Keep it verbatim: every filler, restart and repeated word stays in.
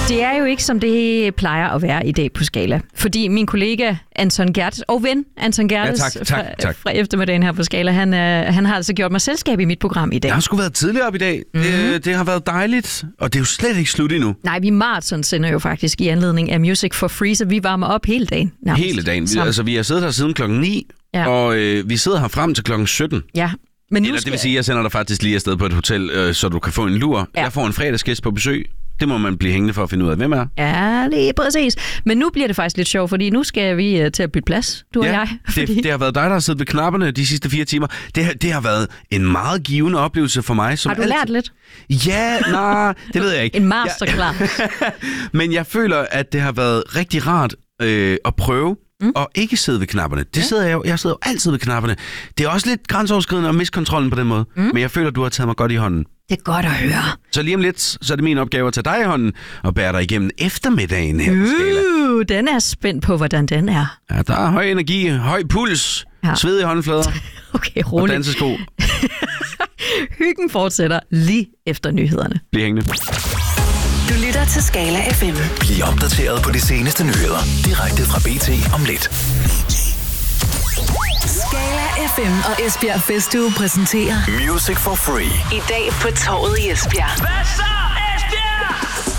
Det er jo ikke, som det plejer at være i dag på Skala. Fordi min kollega Anton Gertes, og ven Anton Gertes ja, tak, tak, tak. Fra, fra eftermiddagen her på Skala, han, øh, han har altså gjort mig selskab i mit program i dag. Jeg har sgu været tidligere op i dag. Mm. Det, det har været dejligt, og det er jo slet ikke slut endnu. Nej, vi maraton sender jo faktisk i anledning af Music for Free, så vi varmer op hele dagen. Nærmest. Hele dagen. Vi, altså, vi har siddet her siden klokken ni, ja. og øh, vi sidder her frem til klokken sytten. Ja. Men nu Eller, skal... det vil sige, at jeg sender dig faktisk lige afsted på et hotel, øh, så du kan få en lur. Ja. Jeg får en fredagsgæst på besøg. Det må man blive hængende for at finde ud af, hvem er. Ja, lige præcis. Men nu bliver det faktisk lidt sjovt, fordi nu skal vi uh, til at bytte plads, du ja, og jeg. Fordi... Det, det har været dig, der har siddet ved knapperne de sidste fire timer. Det, det har været en meget givende oplevelse for mig. Som har du altid... lært lidt? Ja, nej, det ved jeg ikke. En masterclass. Ja. Men jeg føler, at det har været rigtig rart øh, at prøve. Mm. Og ikke sidde ved knapperne. Det ja. sidder jeg jo. Jeg sidder jo altid ved knapperne. Det er også lidt grænseoverskridende at miste kontrollen på den måde. Mm. Men jeg føler, at du har taget mig godt i hånden. Det er godt at høre. Så lige om lidt, så er det min opgave at tage dig i hånden og bære dig igennem eftermiddagen her på Skala. Uh, den er spændt på, hvordan den er. Ja, der er høj energi, høj puls, ja. Sved i håndflader okay, roligt. Og dansesko. Hyggen fortsætter lige efter nyhederne. Bliv hængende. Du lytter til Skala F M. Bliv opdateret på de seneste nyheder direkte fra B T om lidt. Skala F M og Esbjerg Festuge præsenterer Music for Free. I dag på Torvet i Esbjerg. Hvad så, Esbjerg?